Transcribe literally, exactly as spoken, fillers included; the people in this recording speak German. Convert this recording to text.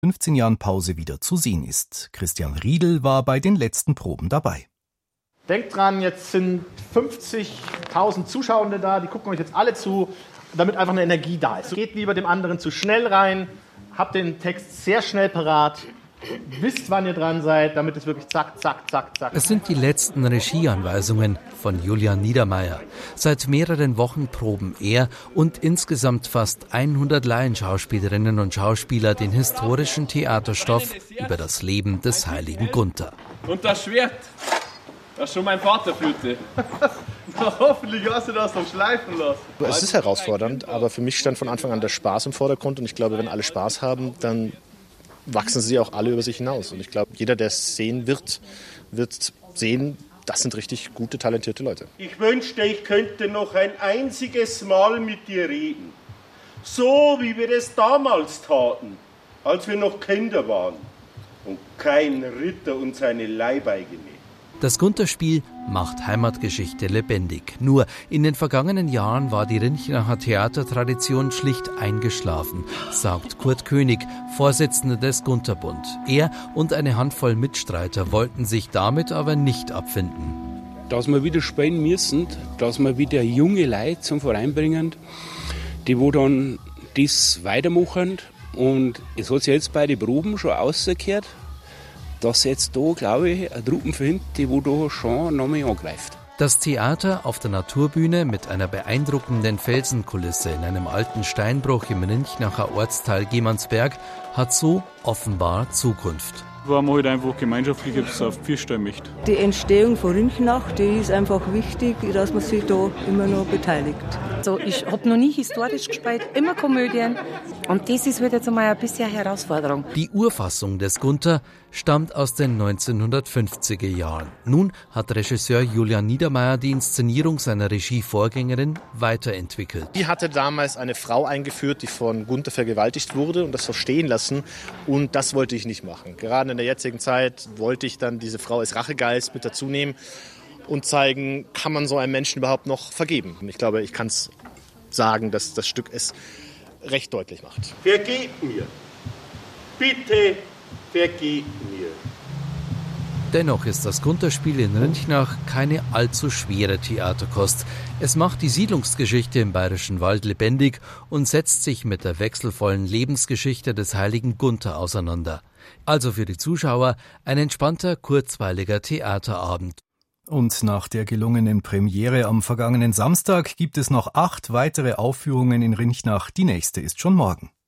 fünfzehn Jahren Pause wieder zu sehen ist. Christian Riedel war bei den letzten Proben dabei. Denkt dran, jetzt sind fünfzigtausend Zuschauende da, die gucken euch jetzt alle zu, damit einfach eine Energie da ist. Geht lieber dem anderen zu schnell rein, habt den Text sehr schnell parat, wisst, wann ihr dran seid, damit es wirklich zack, zack, zack, zack. Es sind die letzten Regieanweisungen von Julian Niedermeyer. Seit mehreren Wochen proben er und insgesamt fast hundert Laienschauspielerinnen und Schauspieler den historischen Theaterstoff über das Leben des heiligen Gunther. Und das Schwert, das schon mein Vater führte. Hoffentlich hast du das noch schleifen lassen. Es ist herausfordernd, aber für mich stand von Anfang an der Spaß im Vordergrund. Und ich glaube, wenn alle Spaß haben, dann wachsen sie auch alle über sich hinaus. Und ich glaube, jeder, der es sehen wird, wird sehen, das sind richtig gute, talentierte Leute. Ich wünschte, ich könnte noch ein einziges Mal mit dir reden. So, wie wir es damals taten, als wir noch Kinder waren und kein Ritter uns seine Leibeige näht. Das Gunther-Spiel macht Heimatgeschichte lebendig. Nur in den vergangenen Jahren war die Rinchnacher Theatertradition schlicht eingeschlafen, sagt Kurt König, Vorsitzender des Gunther-Bund. Er und eine Handvoll Mitstreiter wollten sich damit aber nicht abfinden. Dass wir wieder spielen müssen, dass wir wieder junge Leute zum Verein bringen, die wo dann das weitermachen. Und es hat sich jetzt bei den Proben schon rausgekehrt, dass jetzt da, glaube ich, eine Truppe findet, die wo da schon noch mehr angreift. Das Theater auf der Naturbühne mit einer beeindruckenden Felsenkulisse in einem alten Steinbruch im Rinchnacher Ortsteil Gemansberg hat so offenbar Zukunft. Weil man halt einfach gemeinschaftlich etwas auf die Füße stellen möchte. Die Entstehung von Rinchnach, die ist einfach wichtig, dass man sich da immer noch beteiligt. Also ich habe noch nie historisch gespielt, immer Komödien. Und das ist halt jetzt einmal ein bisschen eine Herausforderung. Die Urfassung des Gunther stammt aus den neunzehnhundertfünfziger Jahren. Nun hat Regisseur Julian Niedermeyer die Inszenierung seiner Regievorgängerin weiterentwickelt. Die hatte damals eine Frau eingeführt, die von Gunther vergewaltigt wurde und das so stehen lassen. Und das wollte ich nicht machen. Gerade in der jetzigen Zeit wollte ich dann diese Frau als Rachegeist mit dazu nehmen und zeigen, kann man so einem Menschen überhaupt noch vergeben. Und ich glaube, ich kann es sagen, dass das Stück es recht deutlich macht. Vergebt mir. Bitte vergebt mir. Dennoch ist das Gunther-Spiel in Rinchnach keine allzu schwere Theaterkost. Es macht die Siedlungsgeschichte im Bayerischen Wald lebendig und setzt sich mit der wechselvollen Lebensgeschichte des heiligen Gunther auseinander. Also für die Zuschauer ein entspannter, kurzweiliger Theaterabend. Und nach der gelungenen Premiere am vergangenen Samstag gibt es noch acht weitere Aufführungen in Rinchnach. Die nächste ist schon morgen.